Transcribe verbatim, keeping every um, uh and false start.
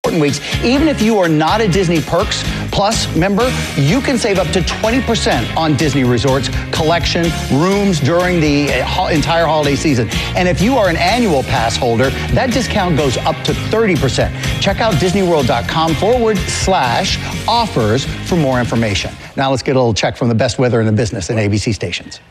weeks. Even if you are not a Disney Perks Plus member, you can save up to twenty percent on Disney Resorts collection rooms during the entire holiday season. And if you are an annual pass holder, that discount goes up to thirty percent. Check out disneyworld.com forward slash offers for more information. Now let's get a little check from the best weather in the business in A B C stations.